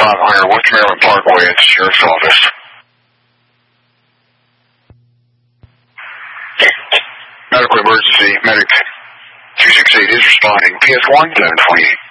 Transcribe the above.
500 West Maryland Parkway at the Sheriff's Office. Medical emergency, medic 268 is responding. PS1, 728.